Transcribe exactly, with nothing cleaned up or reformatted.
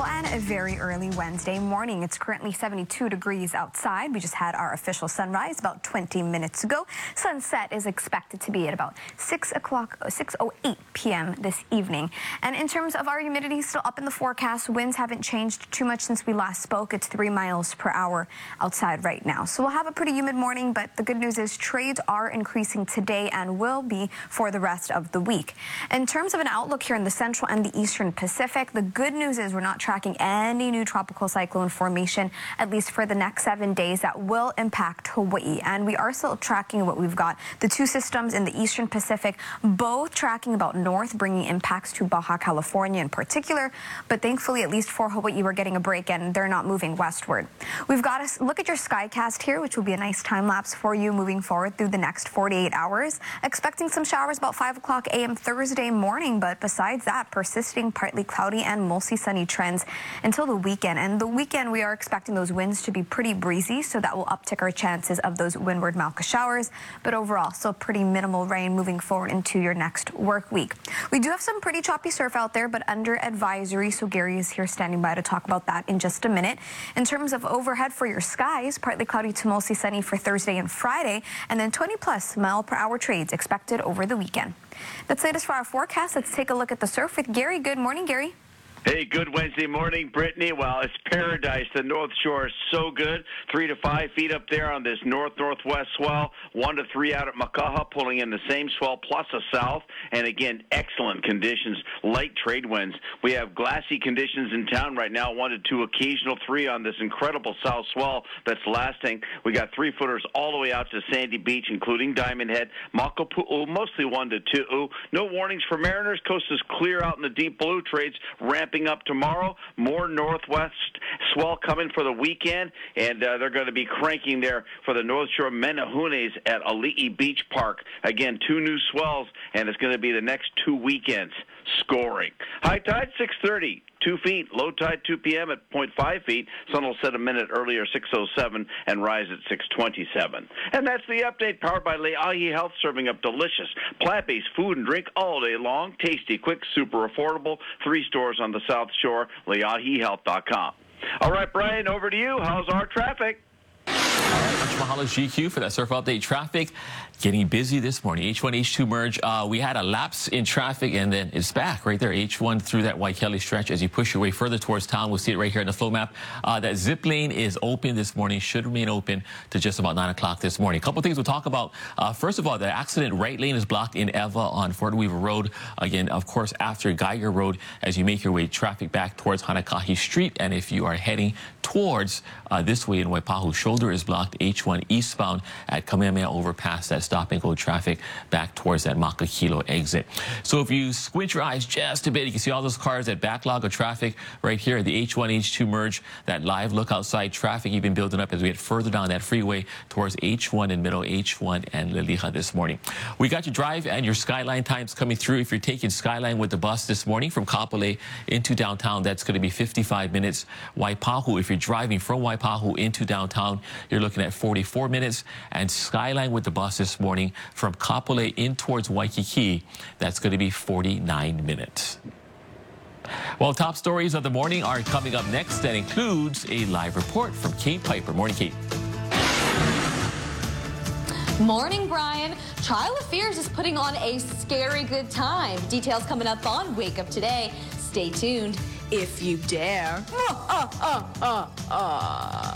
and a very early Wednesday morning. It's currently seventy-two degrees outside. We just had our official sunrise about twenty minutes ago. Sunset is expected to be at about six o'clock, six oh eight p m this evening. And in terms of our humidity, still up in the forecast. Winds haven't changed too much since we last spoke. It's three miles per hour outside right now. So we'll have a pretty humid morning, but the good news is trades are increasing today and will be for the rest of the week. In terms of an outlook here in the central and the eastern Pacific, the good news is we're not tracking any new tropical cyclone formation, at least for the next seven days, that will impact Hawaii. And we are still tracking what we've got. The two systems in the eastern Pacific, both tracking about north, bringing impacts to Baja California in particular. But thankfully, at least for Hawaii, we're getting a break and they're not moving westward. We've got to look at your skycast here, which will be a nice time lapse for you moving forward through the next forty-eight hours. Expecting some showers about five o'clock a m Thursday morning, but besides that, persisting partly cloudy and mostly sunny trends until the weekend. And the weekend, we are expecting those winds to be pretty breezy, so that will uptick our chances of those windward Malka showers. But overall, still pretty minimal rain moving forward into your next work week. We do have some pretty choppy surf out there, but under advisory, so Gary is here standing by to talk about that in just a minute. In terms of overhead for your skies, partly cloudy to mostly sunny for Thursday and Friday, and then twenty plus mile per hour trades expected over the weekend. That's the latest for our forecast. Let's take a look at the surf with Gary. Good morning, Gary. Hey, good Wednesday morning, Brittany. Well, it's paradise. The North Shore is so good. Three to five feet up there on this north-northwest swell. One to three out at Makaha, pulling in the same swell plus a south. And again, excellent conditions, light trade winds. We have glassy conditions in town right now, one to two, occasional three on this incredible south swell that's lasting. We got three-footers all the way out to Sandy Beach, including Diamond Head. Makapu'u, mostly one to two. No warnings for mariners. Coast is clear out in the deep blue. Trades ramping up tomorrow. More northwest swell coming for the weekend, and uh, they're going to be cranking there for the North Shore Menahunes at Ali'i Beach Park. Again, two new swells, and it's going to be the next two weekends scoring. High tide six thirty, two feet. Low tide two p m at zero point five feet. Sun will set a minute earlier, six oh seven, and rise at six twenty-seven. And that's the update, powered by Leahi Health, serving up delicious plant-based food and drink all day long. Tasty, quick, super affordable. Three stores on the South Shore, leahi health dot com. All right, Brian, over to you. How's our traffic? All right, much mahalo G Q for that surf update. Traffic getting busy this morning. H one, H two merge. Uh, we had a lapse in traffic, and then it's back right there. H one through that Waikele stretch. As you push your way further towards town, we'll see it right here in the flow map. Uh, that zip lane is open this morning, should remain open to just about nine o'clock this morning. A couple things we'll talk about. Uh, first of all, the accident right lane is blocked in Eva on Fort Weaver Road. Again, of course, after Geiger Road, as you make your way traffic back towards Hanakahi Street. And if you are heading towards uh, this way in Waipahu, shoulder is blocked. H one eastbound at Kamehameha overpass, that stop and go traffic back towards that Makakilo exit. So if you squint your eyes just a bit, you can see all those cars that backlog of traffic right here at the H one, H two merge. That live look outside traffic even building up as we get further down that freeway towards H one and middle H one and Liliha this morning. We got your drive and your Skyline times coming through. If you're taking Skyline with the bus this morning from Kapolei into downtown, that's going to be fifty-five minutes. Waipahu, if you're driving from Waipahu into downtown, you're looking at forty-four minutes. And Skyline with the bus this morning from Kapolei in towards Waikiki, that's going to be forty-nine minutes. Well, top stories of the morning are coming up next. That includes a live report from Kate Piper. Morning, Kate. Morning, Brian. Child of Fears is putting on a scary good time. Details coming up on Wake Up Today. Stay tuned if you dare. Uh, uh, uh, uh, uh.